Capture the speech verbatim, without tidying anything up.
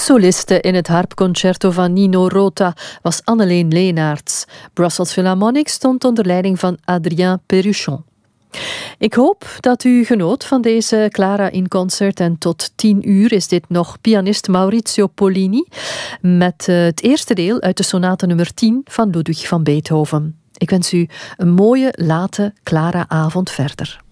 Soliste in het harpconcerto van Nino Rota was Anneleen Leenaerts. Brussels Philharmonic stond onder leiding van Adrien Perruchon. Ik hoop dat u genoot van deze Clara in concert en tot tien uur is dit nog pianist Maurizio Pollini met het eerste deel uit de sonate nummer tien van Ludwig van Beethoven. Ik wens u een mooie late Clara-avond verder.